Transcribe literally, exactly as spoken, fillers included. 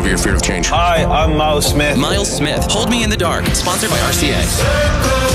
over your fear of change. Hi, I'm Miles Smith. Miles Smith, Hold Me in the Dark, sponsored by R C A.